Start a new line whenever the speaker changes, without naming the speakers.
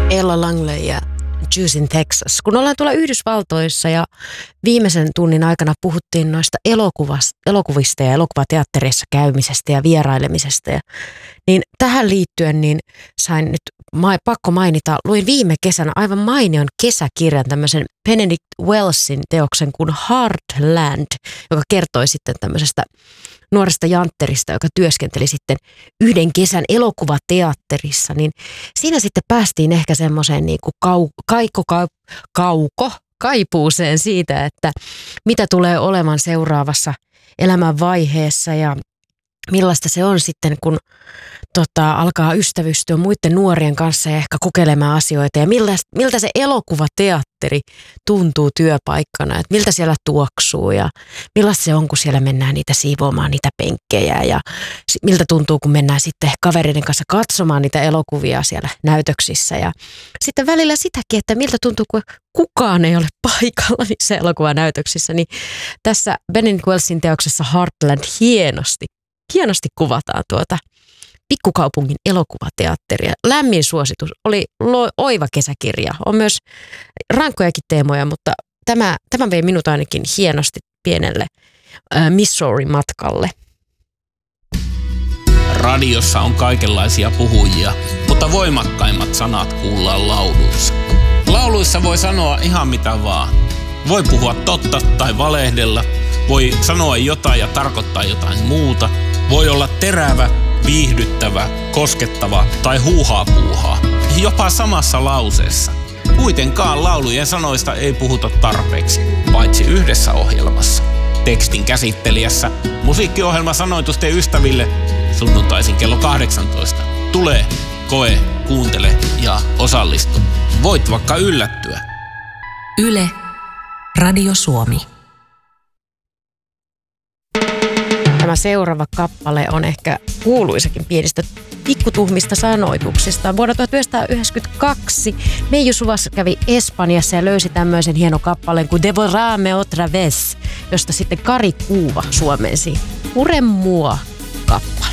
Ella Langley ja Juice in Texas. Kun ollaan tuolla Yhdysvaltoissa ja viimeisen tunnin aikana puhuttiin noista elokuvista ja elokuvateatterissa käymisestä ja vierailemisesta. Niin tähän liittyen niin sain nyt pakko mainita, luin viime kesänä aivan mainion kesäkirjan, tämmöisen Benedict Wellsin teoksen kuin Heartland, joka kertoi sitten tämmöisestä nuoresta jantterista, joka työskenteli sitten yhden kesän elokuvateatterissa, niin siinä sitten päästiin ehkä semmoiseen niin kuin kaipuuseen siitä, että mitä tulee olemaan seuraavassa elämänvaiheessa ja millaista se on sitten, kun alkaa ystävystyä muiden nuorien kanssa ja ehkä kokeilemaan asioita ja miltä se elokuvateatteri tuntuu työpaikkana, että miltä siellä tuoksuu ja millaista se on, kun siellä mennään niitä siivoamaan niitä penkkejä ja miltä tuntuu, kun mennään sitten kavereiden kanssa katsomaan niitä elokuvia siellä näytöksissä ja sitten välillä sitäkin, että miltä tuntuu, kun kukaan ei ole paikalla niissä elokuvanäytöksissä, niin tässä Benedict Wellsin teoksessa Heartland hienosti kuvataan pikkukaupungin elokuvateatteria. Lämmin suositus. Oli oiva kesäkirja. On myös rankkojakin teemoja, mutta tämä vei minut ainakin hienosti pienelle Missouri-matkalle.
Radiossa on kaikenlaisia puhujia, mutta voimakkaimmat sanat kuullaan lauluissa. Lauluissa voi sanoa ihan mitä vaan. Voi puhua totta tai valehdella. Voi sanoa jotain ja tarkoittaa jotain muuta. Voi olla terävä, viihdyttävä, koskettava tai huuhaa-puuhaa. Jopa samassa lauseessa. Kuitenkaan laulujen sanoista ei puhuta tarpeeksi, paitsi yhdessä ohjelmassa. Tekstin käsittelijässä musiikkiohjelma Sanoitusten ystäville sunnuntaisin kello 18. Tule, koe, kuuntele ja osallistu. Voit vaikka yllättyä.
Yle, Radio Suomi.
Tämä seuraava kappale on ehkä kuuluisakin pienistä pikkutuhmista sanoituksista. Vuonna 1992 Meiju Suvas kävi Espanjassa ja löysi tämmöisen hienon kappaleen kuin Devorame otra vez, josta sitten Kari Kuuva suomensi Pure mua -kappale.